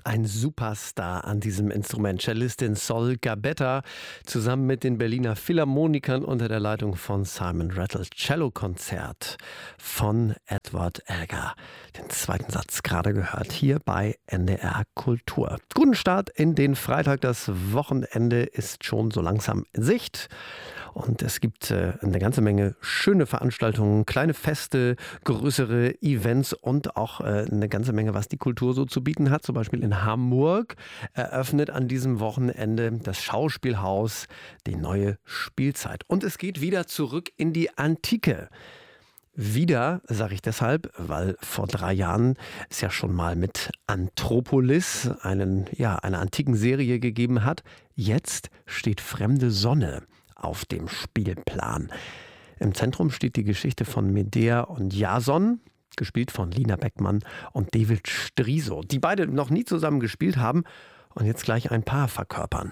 ein Superstar an diesem Instrument. Cellistin Sol Gabetta zusammen mit den Berliner Philharmonikern unter der Leitung von Simon Rattle. Cellokonzert von Edward Elgar. Den zweiten Satz gerade gehört hier bei NDR Kultur. Guten Start in den Freitag. Das Wochenende ist schon so langsam in Sicht. Und es gibt eine ganze Menge schöne Veranstaltungen, kleine Feste, größere Events und auch eine ganze Menge, was die Kultur so zu bieten hat. Zum Beispiel in Hamburg eröffnet an diesem Wochenende das Schauspielhaus die neue Spielzeit. Und es geht wieder zurück in die Antike. Wieder, sage ich deshalb, weil vor 3 Jahren es ja schon mal mit Anthropolis eine antiken Serie gegeben hat. Jetzt steht Fremde Sonne auf dem Spielplan. Im Zentrum steht die Geschichte von Medea und Jason, gespielt von Lina Beckmann und David Striso, die beide noch nie zusammen gespielt haben und jetzt gleich ein Paar verkörpern,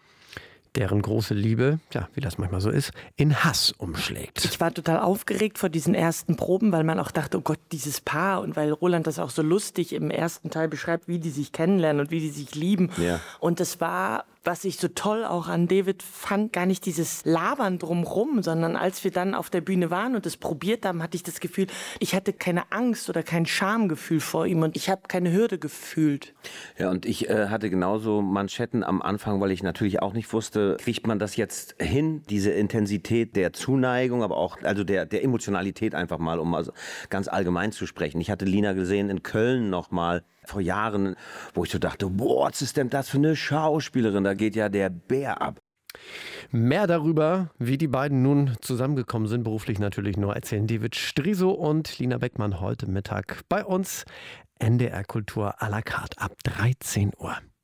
deren große Liebe, ja, wie das manchmal so ist, in Hass umschlägt. Ich war total aufgeregt vor diesen ersten Proben, weil man auch dachte, oh Gott, dieses Paar, und weil Roland das auch so lustig im ersten Teil beschreibt, wie die sich kennenlernen und wie die sich lieben. Ja. Und das war, was ich so toll auch an David fand, gar nicht dieses Labern drumrum, sondern als wir dann auf der Bühne waren und das probiert haben, hatte ich das Gefühl, ich hatte keine Angst oder kein Schamgefühl vor ihm und ich habe keine Hürde gefühlt. Ja, und ich hatte genauso Manschetten am Anfang, weil ich natürlich auch nicht wusste, kriegt man das jetzt hin, diese Intensität der Zuneigung, aber auch also der Emotionalität einfach mal, um also ganz allgemein zu sprechen. Ich hatte Lina gesehen in Köln noch mal vor Jahren, wo ich so dachte, boah, was ist denn das für eine Schauspielerin? Da geht ja der Bär ab. Mehr darüber, wie die beiden nun zusammengekommen sind, beruflich natürlich nur, erzählen David Striso und Lina Beckmann heute Mittag bei uns. NDR Kultur à la carte ab 13 Uhr.